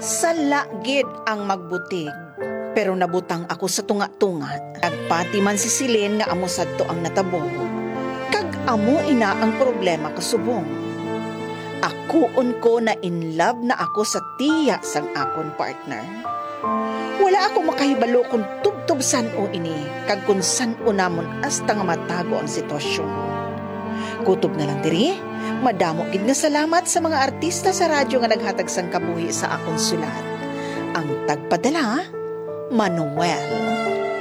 Sala gid ang magbutig, pero nabutang ako sa tunga-tunga. Nagpati man si Silin nga amo sadto ang natabo. Kag amo ina ang problema kasubong. Akuon ko na in love na ako sa tiya sang akon partner. Wala ako makahibalo kung tubtob san-o ini, kag kung san-o namon hasta nga matago ang sitwasyon. Kutob na lang diri, madamo gid nga salamat sa mga artista sa radyo nga naghatag sang kabuhi sa akong sulat. Ang tagpadala, Manuel.